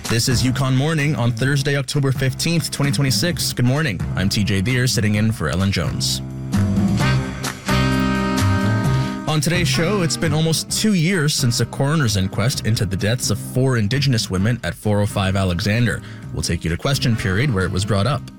This is Yukon Morning on Thursday, October 15th, 2026. Good morning. I'm TJ Deere, sitting in for Ellen Jones. On today's show, it's been almost 2 years since a coroner's inquest into the deaths of 4 Indigenous women at 405 Alexander. We'll take you to question period where it was brought up.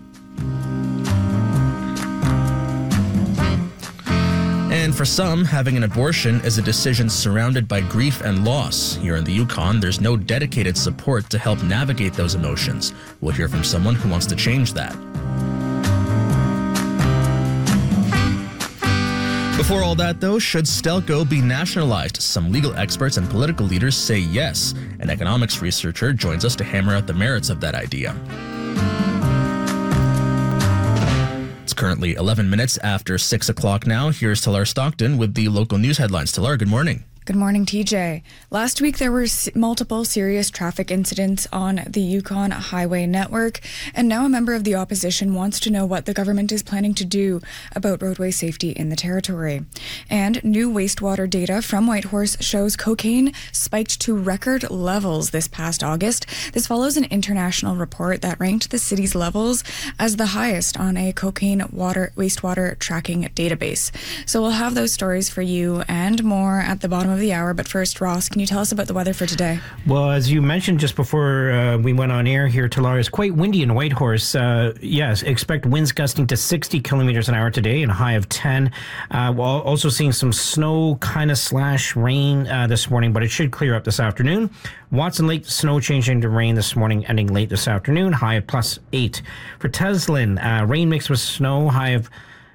And for some, having an abortion is a decision surrounded by grief and loss. Here in the Yukon, there's no dedicated support to help navigate those emotions. We'll hear from someone who wants to change that. Before all that, though, should Stelco be nationalized? Some legal experts and political leaders say yes. An economics researcher joins us to hammer out the merits of that idea. It's currently 11 minutes after 6 o'clock now. Here's Talar Stockton with the local news headlines. Talar, good morning. Good morning, TJ. Last week, there were multiple serious traffic incidents on the Yukon Highway Network, and now a member of the opposition wants to know what the government is planning to do about roadway safety in the territory. And new wastewater data from Whitehorse shows cocaine spiked to record levels this past August. This follows an international report that ranked the city's levels as the highest on a cocaine wastewater tracking database. So we'll have those stories for you and more at the bottom of the hour. But first, Ross, can you tell us about the weather for today? Well, as you mentioned just before we went on air here, Talar, it's quite windy in Whitehorse. Yes, expect winds gusting to 60 kilometers an hour today and a high of 10. We're also seeing some snow kind of slash rain this morning, but it should clear up this afternoon. Watson Lake, snow changing to rain this morning, ending late this afternoon, high of +8. For Teslin, rain mixed with snow, high of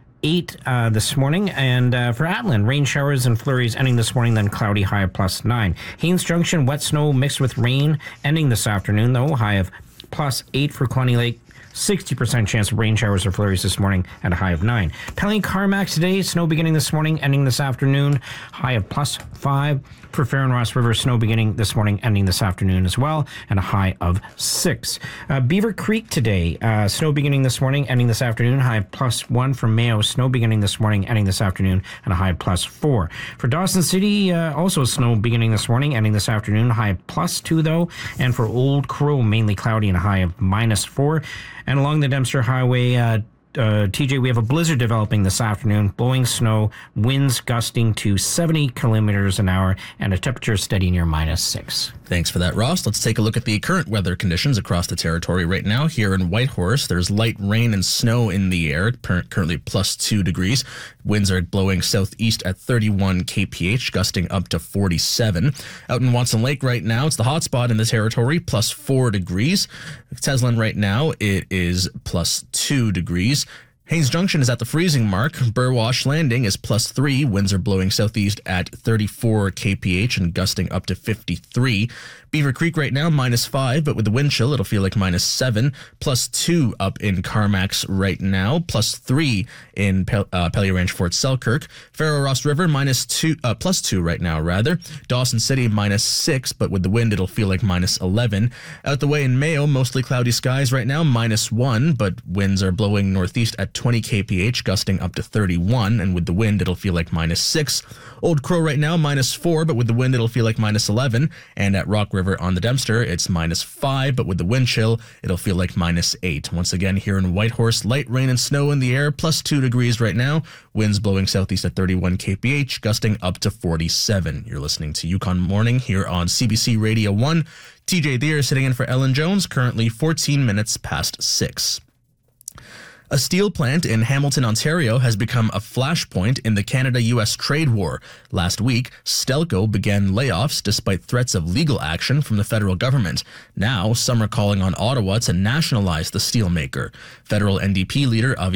8 this morning, and for Atlin, rain showers and flurries ending this morning, then cloudy, high of +9. Haines Junction, wet snow mixed with rain ending this afternoon, though, high of +8 for Cluny Lake. 60% chance of rain showers or flurries this morning at a high of 9. Pelly Carmack today, snow beginning this morning, ending this afternoon, high of +5. For Fair and Ross River, snow beginning this morning, ending this afternoon as well, and a high of 6. Beaver Creek today, snow beginning this morning, ending this afternoon, high of +1. For Mayo, snow beginning this morning, ending this afternoon, and a high of +4. For Dawson City, also snow beginning this morning, ending this afternoon, high of +2 though. And for Old Crow, mainly cloudy and a high of -4. And along the Dempster Highway, TJ, we have a blizzard developing this afternoon, blowing snow, winds gusting to 70 kilometers an hour, and a temperature steady near -6. Thanks for that, Ross. Let's take a look at the current weather conditions across the territory right now. Here in Whitehorse, there's light rain and snow in the air, currently +2 degrees. Winds are blowing southeast at 31 kph, gusting up to 47. Out in Watson Lake right now, it's the hot spot in the territory, +4 degrees. Teslin right now, it is +2 degrees. Haines Junction is at the freezing mark. Burwash Landing is +3. Winds are blowing southeast at 34 kph and gusting up to 53. Beaver Creek right now, -5, but with the wind chill, it'll feel like -7. +2 up in Carmacks right now. +3 in Pelly Ranch, Fort Selkirk. Faro Ross River, +2 right now, rather. Dawson City, -6, but with the wind, it'll feel like -11. Out the way in Mayo, mostly cloudy skies right now, -1, but winds are blowing northeast at 20 kph, gusting up to 31, and with the wind, it'll feel like -6. Old Crow right now, -4, but with the wind, it'll feel like -11. And at Rock River on the Dempster, it's -5, but with the wind chill, it'll feel like -8. Once again, here in Whitehorse, light rain and snow in the air, +2 degrees right now. Winds blowing southeast at 31 kph, gusting up to 47. You're listening to Yukon Morning here on CBC Radio 1. TJ Deere sitting in for Ellen Jones, currently 14 minutes past 6. A steel plant in Hamilton, Ontario has become a flashpoint in the Canada-US trade war. Last week, Stelco began layoffs despite threats of legal action from the federal government. Now, some are calling on Ottawa to nationalize the steelmaker. Federal NDP leader Avi